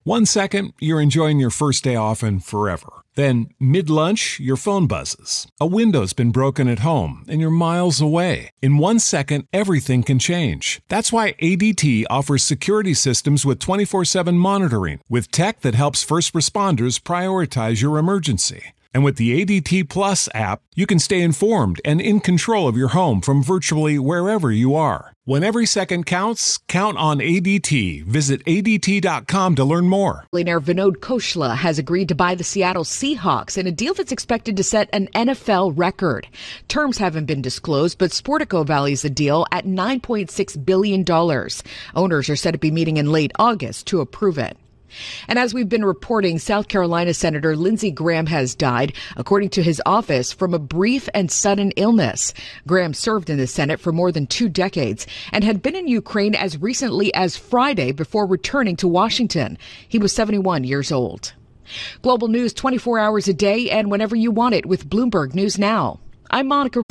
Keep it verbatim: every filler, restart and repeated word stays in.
One second, you're enjoying your first day off and forever. Then, mid-lunch, your phone buzzes. A window's been broken at home, and you're miles away. In one second, everything can change. That's why A D T offers security systems with twenty-four seven monitoring, with tech that helps first responders prioritize your emergency. And with the A D T Plus app, you can stay informed and in control of your home from virtually wherever you are. When every second counts, count on A D T. Visit A D T dot com to learn more. Billionaire Vinod Khosla has agreed to buy the Seattle Seahawks in a deal that's expected to set an N F L record. Terms haven't been disclosed, but Sportico values the deal at nine point six billion dollars. Owners are said to be meeting in late August to approve it. And as we've been reporting, South Carolina Senator Lindsey Graham has died, according to his office, from a brief and sudden illness. Graham served in the Senate for more than two decades and had been in Ukraine as recently as Friday before returning to Washington. He was seventy-one years old. Global news twenty-four hours a day and whenever you want it with Bloomberg News Now. I'm Monica